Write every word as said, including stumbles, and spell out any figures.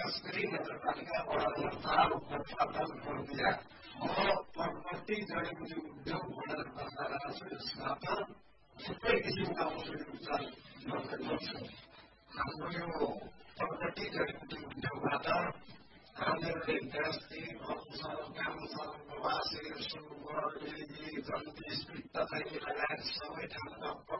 तस्करी नगरपालिका वडा नम्बर चार उपप्रधान प्रक्रिया म पर्वती जडीबुटी उद्योग भनेर प्रस्ताव राख्छु। यसबाट थुप्रै किसिमका औषधि उपचार गर्छु। हाम्रो यो पर्वती जडीबुटी उद्योगबाट हामीहरूले ग्यास्ट्रिक, अल्सर, क्यान्सर, बवासिर, सुगर, एली, जन्डिस, पित्त लगायत सबै ठाउँका